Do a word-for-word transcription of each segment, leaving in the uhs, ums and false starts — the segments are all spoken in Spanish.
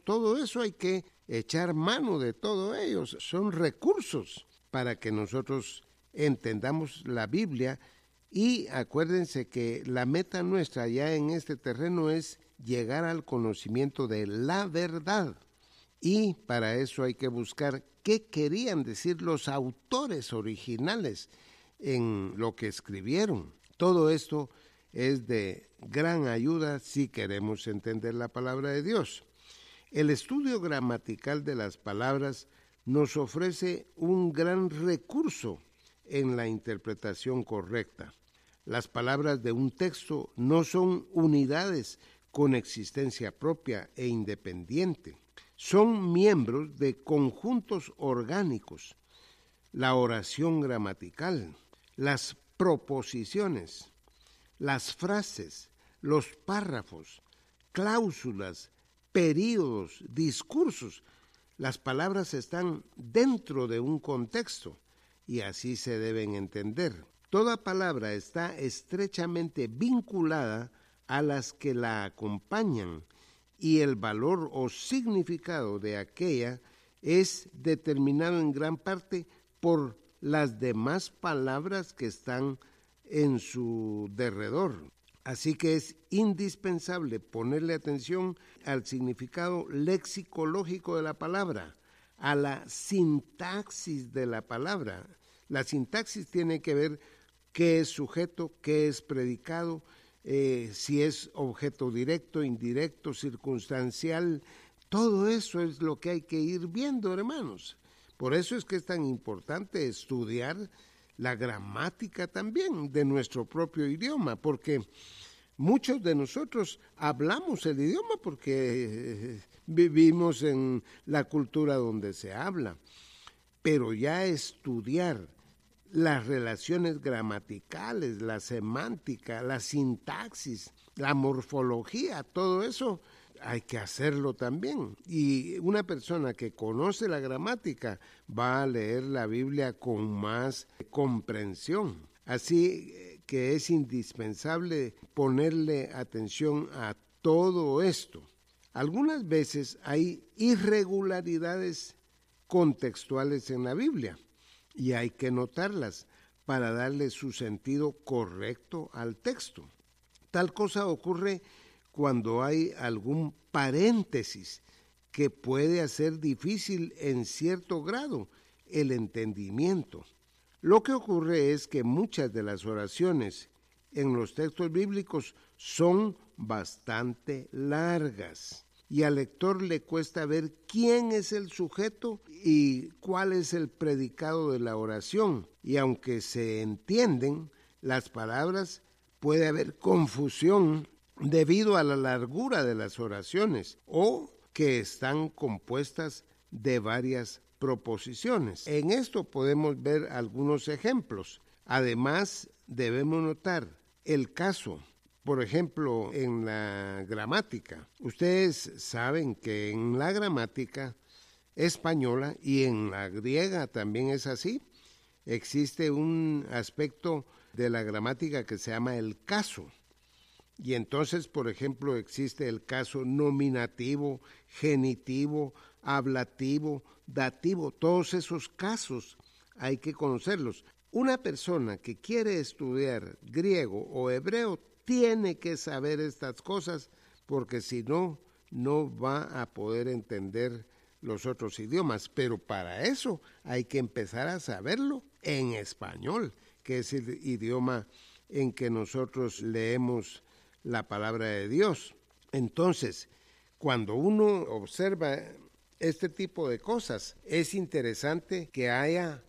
todo eso hay que echar mano de todo ellos. Son recursos para que nosotros entendamos la Biblia. Y acuérdense que la meta nuestra ya en este terreno es llegar al conocimiento de la verdad. Y para eso hay que buscar qué querían decir los autores originales en lo que escribieron. Todo esto es de gran ayuda si queremos entender la palabra de Dios. El estudio gramatical de las palabras nos ofrece un gran recurso en la interpretación correcta. Las palabras de un texto no son unidades con existencia propia e independiente. Son miembros de conjuntos orgánicos. La oración gramatical, las proposiciones, las frases, los párrafos, cláusulas, períodos, discursos. Las palabras están dentro de un contexto y así se deben entender. Toda palabra está estrechamente vinculada a las que la acompañan y el valor o significado de aquella es determinado en gran parte por las demás palabras que están en su derredor. Así que es indispensable ponerle atención al significado lexicológico de la palabra, a la sintaxis de la palabra. La sintaxis tiene que ver qué es sujeto, qué es predicado, eh, si es objeto directo, indirecto, circunstancial. Todo eso es lo que hay que ir viendo, hermanos. Por eso es que es tan importante estudiar la gramática también de nuestro propio idioma, porque muchos de nosotros hablamos el idioma porque vivimos en la cultura donde se habla, pero ya estudiar las relaciones gramaticales, la semántica, la sintaxis, la morfología, todo eso hay que hacerlo también. Y una persona que conoce la gramática va a leer la Biblia con más comprensión. Así que es indispensable ponerle atención a todo esto. Algunas veces hay irregularidades contextuales en la Biblia y hay que notarlas para darle su sentido correcto al texto. Tal cosa ocurre cuando hay algún paréntesis que puede hacer difícil en cierto grado el entendimiento. Lo que ocurre es que muchas de las oraciones en los textos bíblicos son bastante largas y al lector le cuesta ver quién es el sujeto y cuál es el predicado de la oración. Y aunque se entienden las palabras, puede haber confusión debido a la largura de las oraciones o que están compuestas de varias proposiciones. En esto podemos ver algunos ejemplos. Además, debemos notar el caso. Por ejemplo, en la gramática. Ustedes saben que en la gramática española y en la griega también es así. Existe un aspecto de la gramática que se llama el caso. Y entonces, por ejemplo, existe el caso nominativo, genitivo, ablativo, dativo. Todos esos casos hay que conocerlos. Una persona que quiere estudiar griego o hebreo tiene que saber estas cosas porque si no, no va a poder entender los otros idiomas. Pero para eso hay que empezar a saberlo en español, que es el idioma en que nosotros leemos la palabra de Dios. Entonces, cuando uno observa este tipo de cosas, es interesante que haya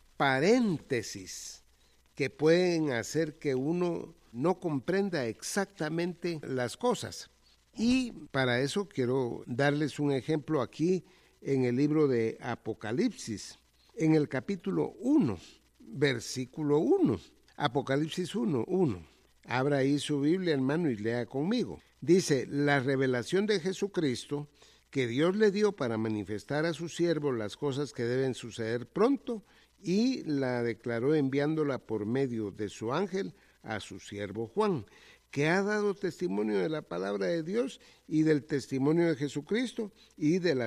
paréntesis que pueden hacer que uno no comprenda exactamente las cosas. Y para eso quiero darles un ejemplo aquí en el libro de Apocalipsis, en el capítulo uno, versículo uno. Apocalipsis uno, uno. Abra ahí su Biblia, hermano, y lea conmigo. Dice, la revelación de Jesucristo que Dios le dio para manifestar a sus siervos las cosas que deben suceder pronto, y la declaró enviándola por medio de su ángel a su siervo Juan, que ha dado testimonio de la palabra de Dios y del testimonio de Jesucristo y de la